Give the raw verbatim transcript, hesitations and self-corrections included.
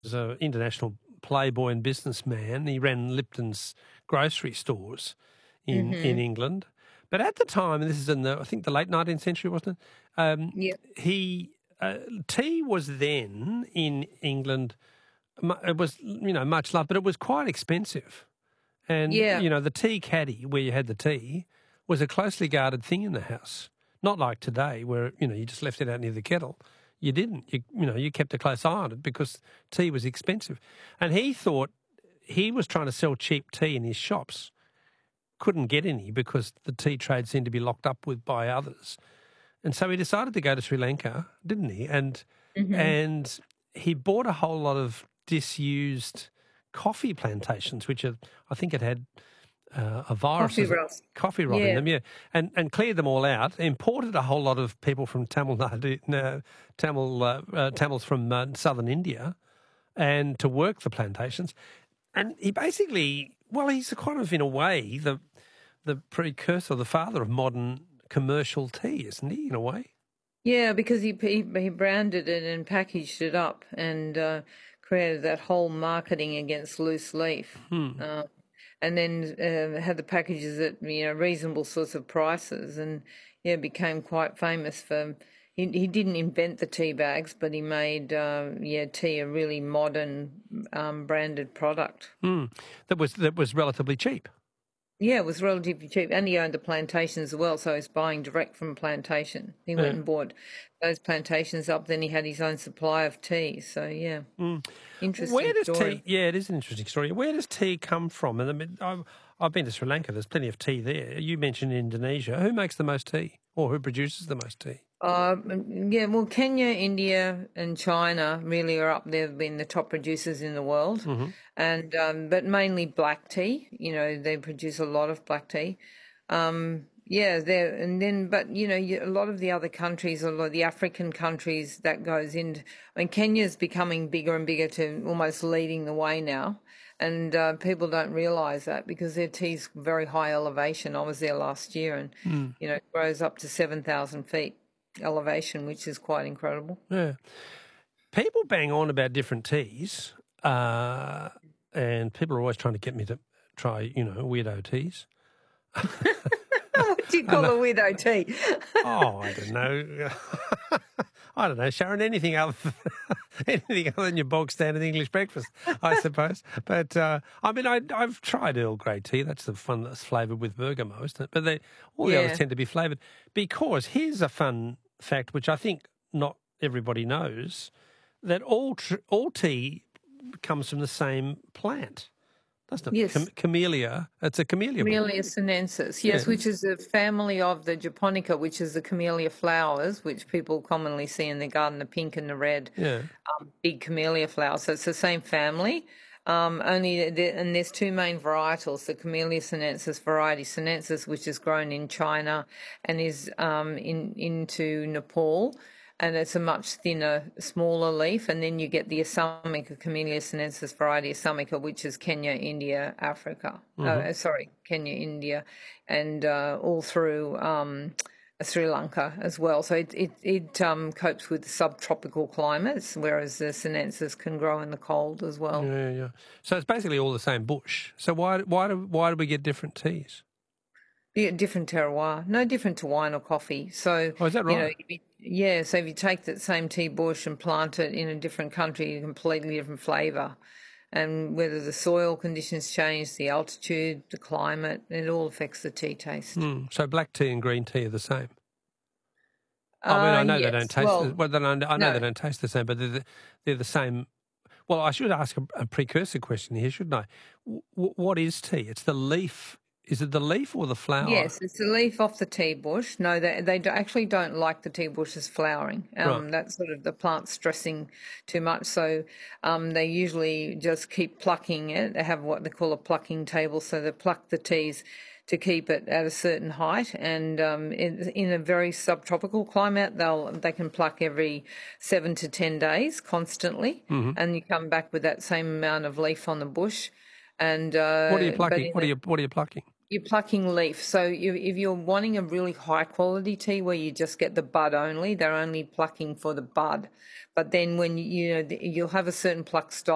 was an international playboy and businessman. He ran Lipton's grocery stores in, Mm-hmm. in England. But at the time, and this is in the, I think the late nineteenth century, wasn't it? Um, Yep. he, uh, tea was then in England, mu- it was, you know, much loved, but it was quite expensive. And, Yeah. you know, the tea caddy where you had the tea was a closely guarded thing in the house. Not like today where, you know, you just left it out near the kettle. You didn't. You, you know, you kept a close eye on it because tea was expensive. And he thought he was trying to sell cheap tea in his shops. Couldn't get any because the tea trade seemed to be locked up with by others. And so he decided to go to Sri Lanka, didn't he? And Mm-hmm. and he bought a whole lot of disused coffee plantations, which are, I think it had uh, a virus, Coffee is it? rust. coffee rot in Yeah. them, yeah, and and cleared them all out. Imported a whole lot of people from Tamil Nadu, no, Tamil uh, uh, Tamils from uh, southern India, and to work the plantations. And he basically, well, he's a kind of in a way the the precursor, the father of modern commercial tea, isn't he? In a way. Yeah, because he he, he branded it and packaged it up and uh, created that whole marketing against loose leaf. Hmm. Uh, and then uh, had the packages at, you know, reasonable sorts of prices, and yeah, became quite famous for. He he didn't invent the tea bags, but he made uh, yeah tea a really modern um, branded product. Hmm. That was that was relatively cheap. Yeah, it was relatively cheap, and he owned the plantations as well, so he's buying direct from plantation. He went Yeah. and bought those plantations up, then he had his own supply of tea. So yeah, Mm. interesting Where does story. tea? Yeah, it is an interesting story. Where does tea come from? And I mean, I've, I've been to Sri Lanka. There's plenty of tea there. You mentioned Indonesia. Who makes the most tea, or who produces the most tea? Um, yeah, well, Kenya, India, and China really are up there, being the top producers in the world, Mm-hmm. and um, but mainly black tea. You know, they produce a lot of black tea. Um, yeah, there and then, but you know, you- a lot of the other countries, a lot of the African countries, that goes into. I mean, Kenya's becoming bigger and bigger, to almost leading the way now, and uh, people don't realise that because their tea's very high elevation. I was there last year, and Mm. you know, it grows up to seven thousand feet elevation, which is quite incredible. Yeah. People bang on about different teas, uh, and people are always trying to get me to try, you know, weirdo teas. What do you call a widow tea? Oh, I don't know. I don't know, Sharon. Anything other, anything other than your bog standard English breakfast, I suppose. But uh, I mean, I, I've tried Earl Grey tea. That's the one that's flavoured with bergamot, isn't it? But they, all the Yeah. others tend to be flavoured. Because here's a fun fact, which I think not everybody knows, that all tr- all tea comes from the same plant, doesn't it? Yes. Cam- camellia. It's a camellia. plant. Camellia sinensis, yes, Yeah. which is a family of the japonica, which is the camellia flowers, which people commonly see in their garden, the pink and the red, Yeah. um, big camellia flowers. So it's the same family. Um, only the, and there's two main varietals: the Camellia sinensis variety sinensis, which is grown in China and is um, in into Nepal, and it's a much thinner, smaller leaf. And then you get the Assamica, Camellia sinensis variety Assamica, which is Kenya, India, Africa. Mm-hmm. Uh, sorry, Kenya, India, and uh, all through um, Sri Lanka as well. So it it, it um, copes with subtropical climates, whereas the sinensis can grow in the cold as well. Yeah, yeah. So it's basically all the same bush. So why why do why do we get different teas? Yeah, different terroir, no different to wine or coffee. So, Oh, is that you know, right? if you, yeah, so if you take that same tea bush and plant it in a different country, a completely different flavour. And whether the soil conditions change, the altitude, the climate, it all affects the tea taste. Mm. So black tea and green tea are the same. I mean, I Uh, know they yes, don't taste. well, the, well, then I know I know they no. don't taste the same, but they're the, they're the same. Well, I should ask a, a precursor question here, shouldn't I? W- what is tea? It's the leaf. Is it the leaf or the flower? Yes, it's the leaf off the tea bush. No, they they do- actually don't like the tea bushes flowering. Um, Right. That's sort of the plant stressing too much. So um, they usually just keep plucking it. They have what they call a plucking table. So they pluck the teas to keep it at a certain height. And um, in, in a very subtropical climate, they'll they can pluck every seven to ten days constantly, Mm-hmm. and you come back with that same amount of leaf on the bush. And uh, What are you but plucking? in What are a- you What are you plucking? you're plucking leaf. So you, if you're wanting a really high quality tea where you just get the bud only, they're only plucking for the bud. But then when you, you know, you'll have a certain pluck style.